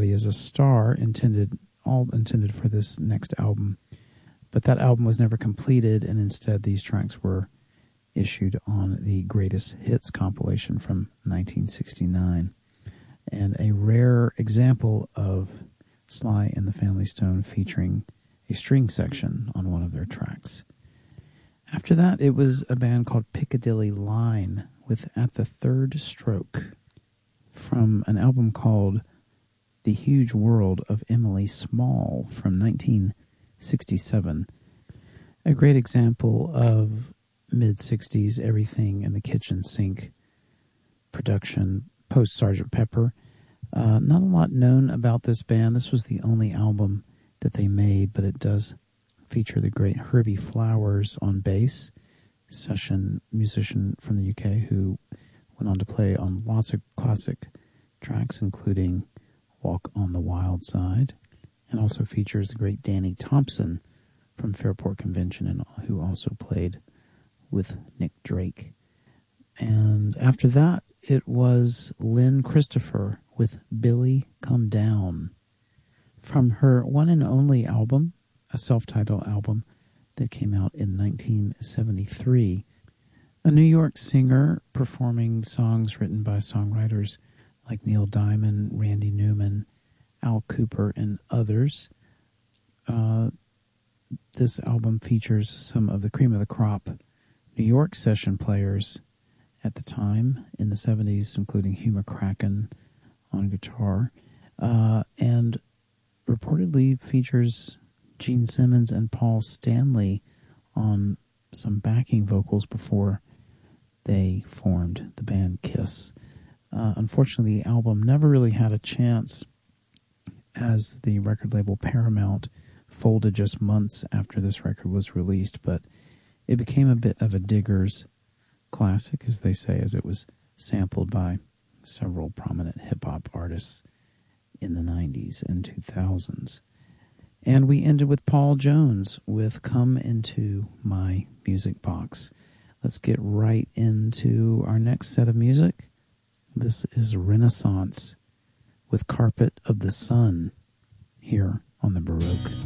Somebody is a Star, all intended for this next album. But that album was never completed, and instead these tracks were issued on the Greatest Hits compilation from 1969. And a rare example of Sly and the Family Stone featuring a string section on one of their tracks. After that, it was a band called Piccadilly Line with At the Third Stroke from an album called The Huge World of Emily Small from 1967. A great example of mid-60s everything in the kitchen sink production post Sgt. Pepper. Not a lot known about this band. This was the only album that they made, but it does feature the great Herbie Flowers on bass, session musician from the UK who went on to play on lots of classic tracks, including Walk on the Wild Side, and also features the great Danny Thompson from Fairport Convention, and who also played with Nick Drake. And after that, it was Lynn Christopher with Billy Come Down from her one and only album, a self-titled album that came out in 1973. A New York singer performing songs written by songwriters like Neil Diamond, Randy Newman, Al Cooper, and others. This album features some of the cream of the crop New York session players at the time in the 70s, including Hugh McCracken on guitar, and reportedly features Gene Simmons and Paul Stanley on some backing vocals before they formed the band Kiss. Unfortunately, the album never really had a chance, as the record label Paramount folded just months after this record was released, but it became a bit of a digger's classic, as they say, as it was sampled by several prominent hip-hop artists in the 90s and 2000s. And we ended with Paul Jones with Come Into My Music Box. Let's get right into our next set of music. This is Renaissance with Carpet of the Sun here on the Baroque.